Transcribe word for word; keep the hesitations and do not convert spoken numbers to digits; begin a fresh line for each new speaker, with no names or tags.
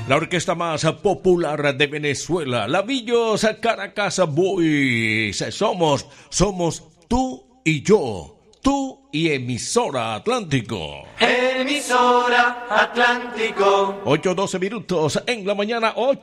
La orquesta más popular de Venezuela, Lavillos Caracas Boys. Somos, somos tú y yo. Tú y Emisora Atlántico.
Emisora Atlántico.
ocho doce minutos en la mañana, ocho.